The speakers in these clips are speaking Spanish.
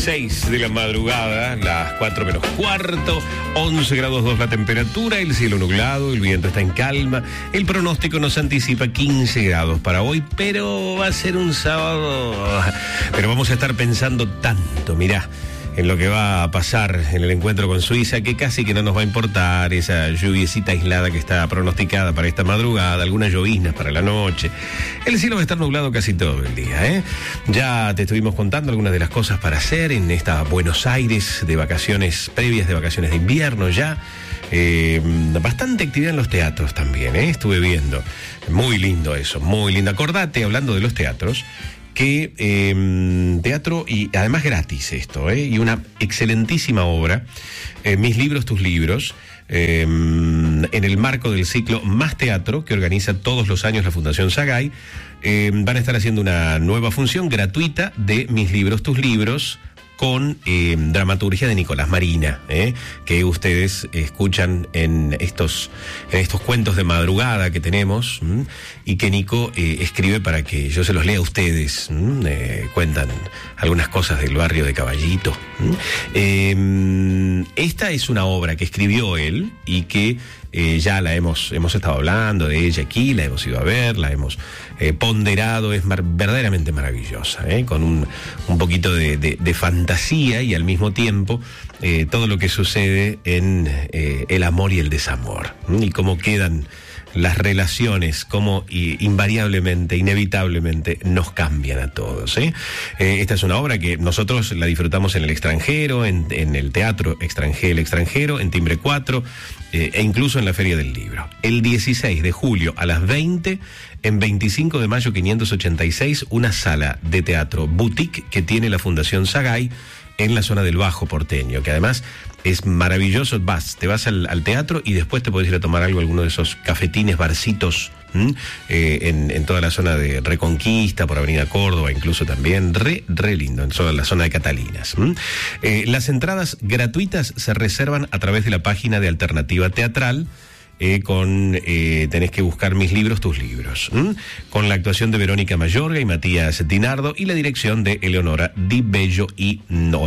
6 de la madrugada, las 4 menos cuarto, 11 grados 2 la temperatura, el cielo nublado, el viento está en calma, el pronóstico nos anticipa 15 grados para hoy, pero va a ser un sábado, pero vamos a estar pensando tanto, mirá, en lo que va a pasar en el encuentro con Suiza, que casi que no nos va a importar esa lluviecita aislada que está pronosticada para esta madrugada, algunas lloviznas para la noche. El cielo va a estar nublado casi todo el día, ¿eh? Ya te estuvimos contando algunas de las cosas para hacer en esta Buenos Aires de vacaciones, previas de vacaciones de invierno ya. Bastante actividad en los teatros también, ¿eh? Estuve viendo. Muy lindo eso, muy lindo. Acordate, hablando de los teatros, que teatro y además gratis esto, y una excelentísima obra, Mis libros, tus libros, en el marco del ciclo Más Teatro que organiza todos los años la Fundación Sagay. Van a estar haciendo una nueva función gratuita de Mis libros, tus libros, con dramaturgia de Nicolás Marina, que ustedes escuchan en estos cuentos de madrugada que tenemos, y que Nico escribe para que yo se los lea a ustedes. Cuentan algunas cosas del barrio de Caballito. Esta es una obra que escribió él y que ya la hemos estado hablando de ella aquí, la hemos ido a ver, la hemos ponderado, es verdaderamente maravillosa, con un poquito de fantasía y al mismo tiempo todo lo que sucede en el amor y el desamor, y cómo quedan las relaciones, cómo invariablemente, inevitablemente nos cambian a todos. Esta es una obra que nosotros la disfrutamos en el extranjero, en el Teatro El Extranjero, en Timbre 4, e incluso en la Feria del Libro. El 16 de julio a las 20, en 25 de mayo 586, una sala de teatro boutique que tiene la Fundación Sagay en la zona del Bajo Porteño, que además es maravilloso. Te vas al teatro y después te podés ir a tomar algo, alguno de esos cafetines, barcitos, en toda la zona de Reconquista, por Avenida Córdoba, incluso también, re lindo, en toda la zona de Catalinas. Las entradas gratuitas se reservan a través de la página de Alternativa Teatral, tenés que buscar Mis libros, tus libros, con la actuación de Verónica Mayorga y Matías Dinardo y la dirección de Eleonora Di Bello y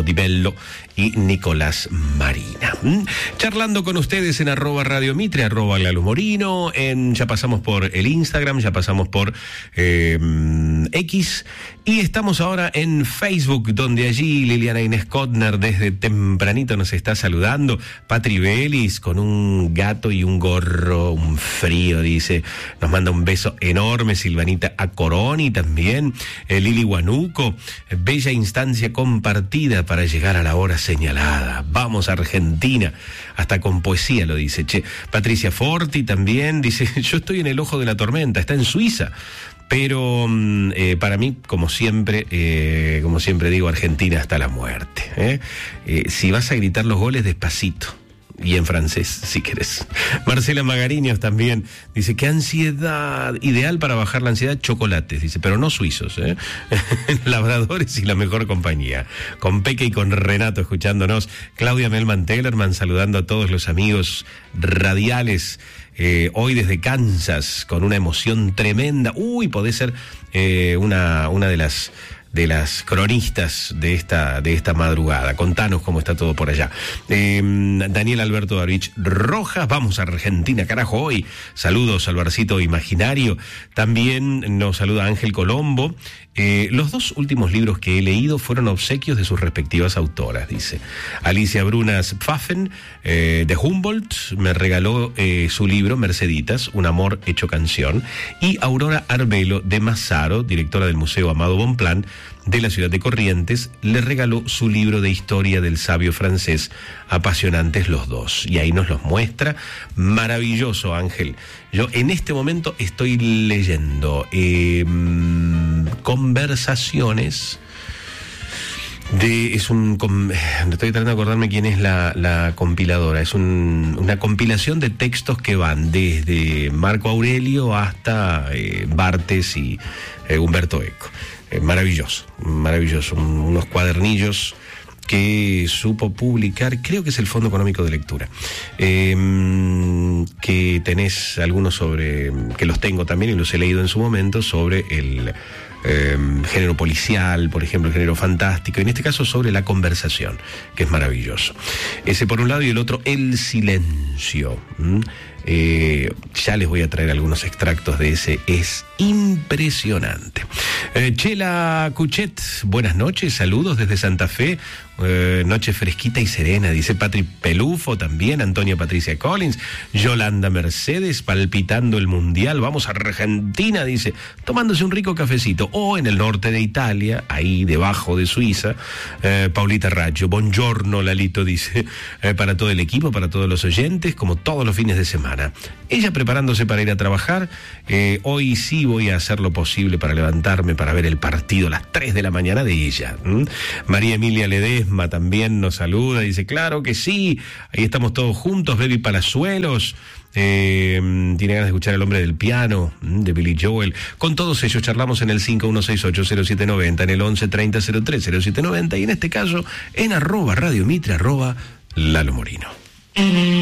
Nicolás Marina. Charlando con ustedes en @Radio Mitre, @Lalo Morino, ya pasamos por el Instagram, ya pasamos por X, y estamos ahora en Facebook, donde allí Liliana Inés Kotner desde tempranito nos está saludando. Patri Belis con un gato y un gorro, un frío, dice, nos manda un beso enorme. Silvanita Acoroni también, Lili Guanuco, bella instancia compartida para llegar a la hora señalada. Vamos a Argentina, hasta con poesía lo dice. Patricia Forti también dice, yo estoy en el ojo de la tormenta, está en Suiza. Pero para mí, como siempre digo, Argentina hasta la muerte. Si vas a gritar los goles, despacito. Y en francés, si querés. Marcela Magariños también dice, qué ansiedad, ideal para bajar la ansiedad, chocolates, dice, pero no suizos, labradores y la mejor compañía. Con Peque y con Renato escuchándonos. Claudia Melman Tellerman saludando a todos los amigos radiales, hoy desde Kansas, con una emoción tremenda. Podés ser una de las cronistas de esta madrugada. Contanos cómo está todo por allá. Daniel Alberto Darvich Rojas, vamos a Argentina, carajo, hoy. Saludos al barcito imaginario. También nos saluda Ángel Colombo. Los 2 últimos libros que he leído fueron obsequios de sus respectivas autoras, dice. Alicia Brunas Pfaffen, de Humboldt, me regaló su libro Merceditas, un amor hecho canción. Y Aurora Arbelo de Massaro, directora del Museo Amado Bonpland de la ciudad de Corrientes, le regaló su libro de historia del sabio francés, apasionantes los dos. Y ahí nos los muestra. Maravilloso, Ángel. Yo en este momento estoy leyendo Conversaciones estoy tratando de acordarme quién es la compiladora. Es una compilación de textos que van desde Marco Aurelio hasta Barthes y Humberto Eco. Maravilloso, unos cuadernillos que supo publicar, creo que es el Fondo Económico de Lectura, que tenés algunos que los tengo también y los he leído en su momento, sobre género policial, por ejemplo, género fantástico, y en este caso sobre la conversación, que es maravilloso. Ese por un lado, y el otro, el silencio. Ya les voy a traer algunos extractos de ese, es impresionante. Chela Cuchet, buenas noches, saludos desde Santa Fe, noche fresquita y serena, dice Patri Pelufo también, Antonia Patricia Collins, Yolanda Mercedes, palpitando el mundial, vamos a Argentina, dice, tomándose un rico cafecito, o en el norte de Italia, ahí debajo de Suiza, Paulita Raggio, buongiorno Lalito, dice, para todo el equipo, para todos los oyentes, como todos los fines de semana. Ella preparándose para ir a trabajar, hoy sí voy a hacer lo posible para levantarme, para ver el partido a las 3 de la mañana de ella. María Emilia Ledesma también nos saluda, dice, claro que sí, ahí estamos todos juntos, Baby Palazuelos, tiene ganas de escuchar El hombre del piano, de Billy Joel. Con todos ellos charlamos en el 51680790, en el 1130030790 y en este caso en @Radio Mitre, @Lalo Morino.